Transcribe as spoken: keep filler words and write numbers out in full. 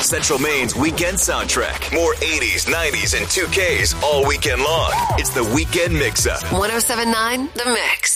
Central Maine's weekend soundtrack. More eighties, nineties, and two Ks all weekend long. It's the Weekend Mix-Up. one oh seven point nine The Mix.